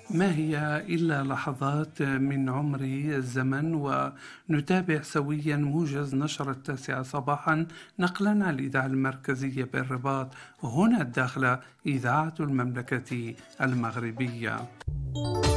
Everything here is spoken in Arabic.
ما هي إلا لحظات من عمر الزمن، ونتابع سويا موجز نشرة 9 صباحا نقلا عن الإذاعة المركزية بالرباط. هنا الداخلة إذاعة المملكة المغربية.